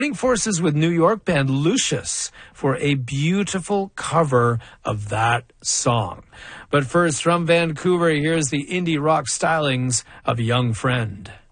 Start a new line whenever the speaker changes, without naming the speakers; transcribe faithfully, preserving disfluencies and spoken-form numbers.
joining forces with New York band Lucius for a beautiful cover of that song. But first, from Vancouver, here's the indie rock stylings of Young Friend.